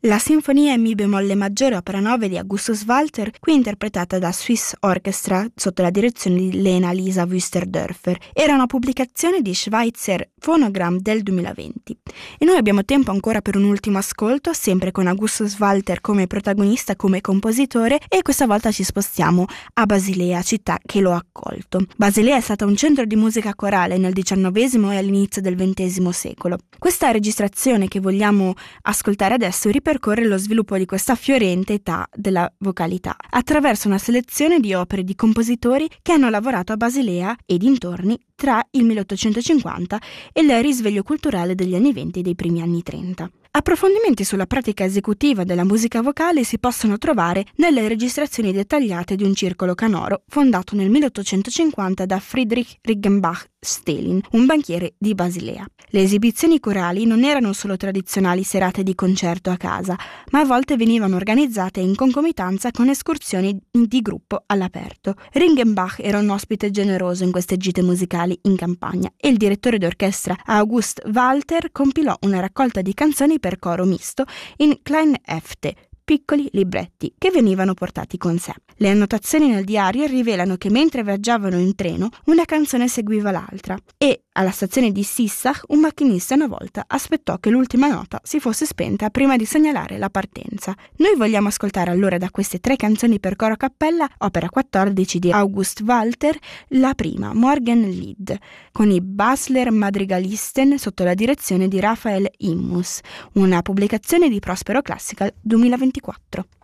La sinfonia in mi bemolle maggiore opera 9 di Augustus Walter, qui interpretata da Swiss Orchestra sotto la direzione di Lena Lisa Wüsterdörfer, era una pubblicazione di Schweitzer Phonogram del 2020. E noi abbiamo tempo ancora per un ultimo ascolto, sempre con Augustus Walter come protagonista, come compositore, e questa volta ci spostiamo a Basilea, città che lo ha accolto. Basilea è stata un centro di musica corale nel XIX e all'inizio del XX secolo. Questa registrazione che vogliamo ascoltare adesso ripercorre lo sviluppo di questa fiorente età della vocalità attraverso una selezione di opere di compositori che hanno lavorato a Basilea e dintorni tra il 1850 e il risveglio culturale degli anni 20 e dei primi anni 30. Approfondimenti sulla pratica esecutiva della musica vocale si possono trovare nelle registrazioni dettagliate di un circolo canoro fondato nel 1850 da Friedrich Riggenbach Stelin, un banchiere di Basilea. Le esibizioni corali non erano solo tradizionali serate di concerto a casa, ma a volte venivano organizzate in concomitanza con escursioni di gruppo all'aperto. Riggenbach era un ospite generoso in queste gite musicali in campagna e il direttore d'orchestra August Walter compilò una raccolta di canzoni per coro misto in Kleine Hefte, piccoli libretti che venivano portati con sé. Le annotazioni nel diario rivelano che mentre viaggiavano in treno una canzone seguiva l'altra e alla stazione di Sissach un macchinista una volta aspettò che l'ultima nota si fosse spenta prima di segnalare la partenza. Noi vogliamo ascoltare allora da queste 3 canzoni per coro a cappella, opera 14 di August Walter, la prima, Morgenlied, con i Basler Madrigalisten sotto la direzione di Raphael Immus, una pubblicazione di Prospero Classical 2024.